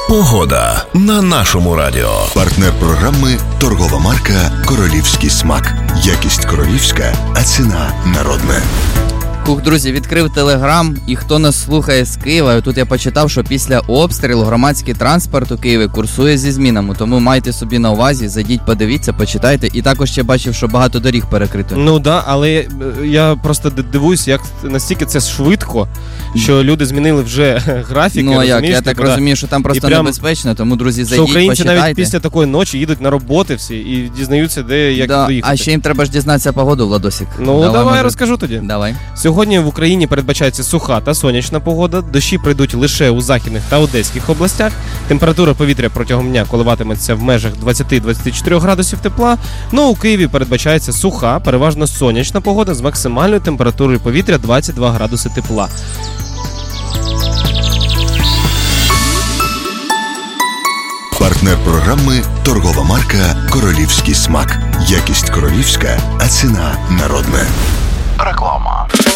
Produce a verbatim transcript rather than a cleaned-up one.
Погода на нашому радіо. Партнер програми – торгова марка «Королівський смак». Якість королівська, а ціна народна. Хух, друзі, відкрив Телеграм, і хто нас слухає з Києва, тут я почитав, що після обстрілу громадський транспорт у Києві курсує зі змінами, тому майте собі на увазі, зайдіть, подивіться, почитайте, і також ще бачив, що багато доріг перекрито. Ну да, але я просто дивуюсь, як настільки це швидко, що люди змінили вже графіки. Ну а як, я так да. розумію, що там просто прям, небезпечно, тому, друзі, зайдіть, що українці почитайте. навіть після такої ночі їдуть на роботи всі і дізнаються, де, як да, доїхати. А ще їм треба ж дізнатися погоду, Владосик. Ну давай, давай може... розкажу тоді. Давай. Сьогодні в Україні передбачається суха та сонячна погода. Дощі прийдуть лише у західних та одеських областях. Температура повітря протягом дня коливатиметься в межах двадцять-двадцять чотири градусів тепла. Ну, у Києві передбачається суха, переважно сонячна погода з максимальною температурою повітря двадцять два градуси тепла. Партнер програми – торгова марка «Королівський смак». Якість королівська, а ціна народна. Реклама.